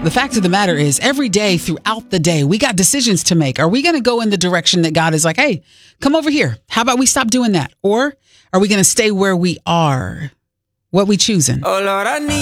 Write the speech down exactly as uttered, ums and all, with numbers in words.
the fact of the matter is, every day throughout the day, we got decisions to make. Are we going to go in the direction that God is like, hey, come over here? How about we stop doing that? Or are we going to stay where we are? What we choosing? Oh, Lord, I need